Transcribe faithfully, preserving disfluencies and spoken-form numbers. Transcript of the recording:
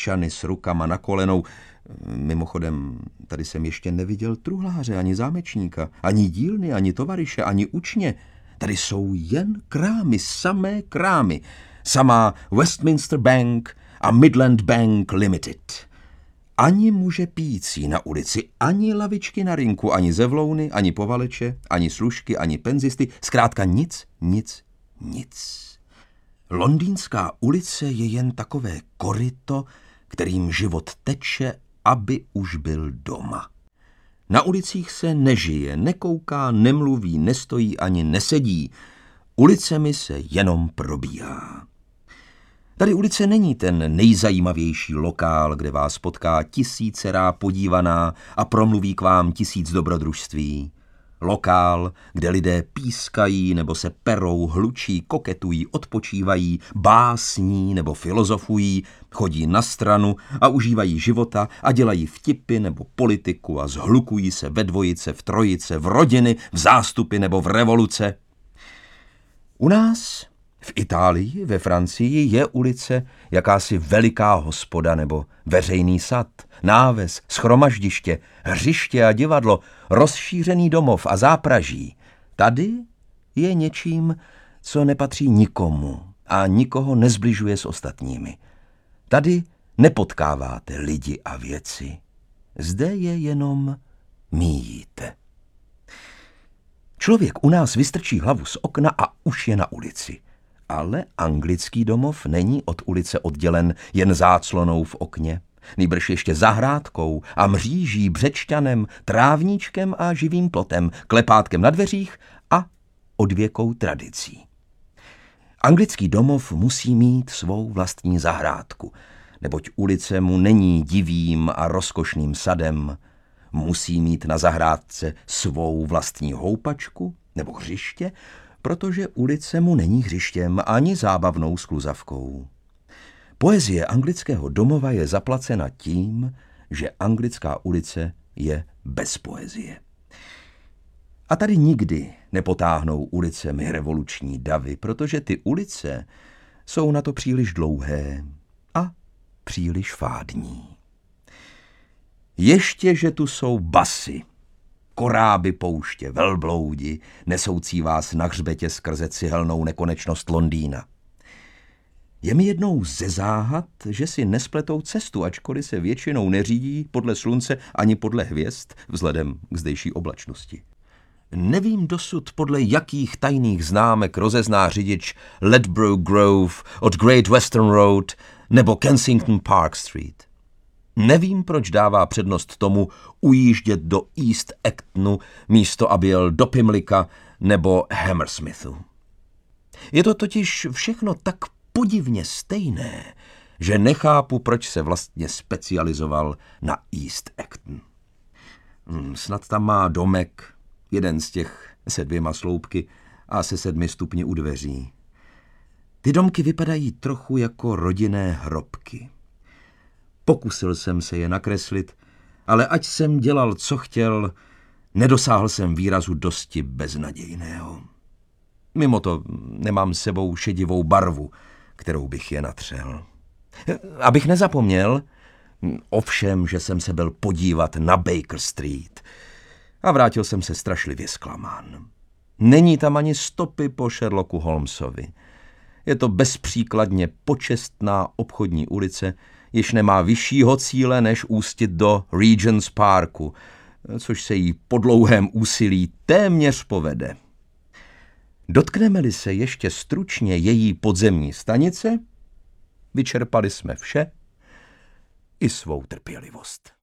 občany s rukama na kolenou. Mimochodem, tady jsem ještě neviděl truhláře, ani zámečníka, ani dílny, ani tovaryše, ani učně. Tady jsou jen krámy, samé krámy. Samá Westminster Bank a Midland Bank Limited. Ani muže pijící na ulici, ani lavičky na rynku, ani zevlouny, ani povaleče, ani služky, ani penzisty. Zkrátka nic, nic, nic. Londýnská ulice je jen takové koryto, kterým život teče, aby už byl doma. Na ulicích se nežije, nekouká, nemluví, nestojí ani nesedí. Ulicemi se jenom probíhá. Tady ulice není ten nejzajímavější lokál, kde vás potká tisícerá podívaná a promluví k vám tisíc dobrodružství. Lokál, kde lidé pískají nebo se perou, hlučí, koketují, odpočívají, básní nebo filozofují, chodí na stranu a užívají života a dělají vtipy nebo politiku a zhlukují se ve dvojice, v trojice, v rodiny, v zástupy nebo v revoluce. U nás v Itálii, ve Francii je ulice jakási veliká hospoda nebo veřejný sad, náves, shromaždiště, hřiště a divadlo, rozšířený domov a zápraží. Tady je něčím, co nepatří nikomu a nikoho nezbližuje s ostatními. Tady nepotkáváte lidi a věci. Zde je jenom míjíte. Člověk u nás vystrčí hlavu z okna a už je na ulici. Ale anglický domov není od ulice oddělen jen záclonou v okně, nýbrž ještě zahrádkou a mříží, břečťanem, trávníčkem a živým plotem, klepátkem na dveřích a odvěkou tradicí. Anglický domov musí mít svou vlastní zahrádku, neboť ulice mu není divým a rozkošným sadem, musí mít na zahrádce svou vlastní houpačku nebo hřiště, protože ulice mu není hřištěm ani zábavnou skluzavkou. Poezie anglického domova je zaplacena tím, že anglická ulice je bez poezie. A tady nikdy nepotáhnou ulicemi revoluční davy, protože ty ulice jsou na to příliš dlouhé a příliš fádní. Ještě, že tu jsou basy, koráby pouště, velbloudi, nesoucí vás na hřbetě skrze cihelnou nekonečnost Londýna. Je mi jednou ze záhad, že si nespletou cestu, ačkoliv se většinou neřídí podle slunce ani podle hvězd, vzhledem k zdejší oblačnosti. Nevím dosud, podle jakých tajných známek rozezná řidič Ledborough Grove od Great Western Road nebo Kensington Park Street. Nevím, proč dává přednost tomu ujíždět do East Actonu, místo aby jel do Pimlicka nebo Hammersmithu. Je to totiž všechno tak podivně stejné, že nechápu, proč se vlastně specializoval na East Acton. Snad tam má domek, jeden z těch se dvěma sloupky a se sedmi stupni u dveří. Ty domky vypadají trochu jako rodinné hrobky. Pokusil jsem se je nakreslit, ale ať jsem dělal, co chtěl, nedosáhl jsem výrazu dosti beznadějného. Mimo to nemám s sebou šedivou barvu, kterou bych je natřel. Abych nezapomněl, ovšem, že jsem se byl podívat na Baker Street a vrátil jsem se strašlivě zklamán. Není tam ani stopy po Sherlocku Holmesovi. Je to bezpříkladně počestná obchodní ulice, jež nemá vyššího cíle, než ústit do Regent's Parku, což se jí po dlouhém úsilí téměř povede. Dotkneme-li se ještě stručně její podzemní stanice, vyčerpali jsme vše i svou trpělivost.